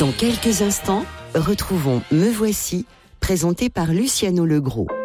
Dans quelques instants, retrouvons Me Voici, présenté par Luciano Legros.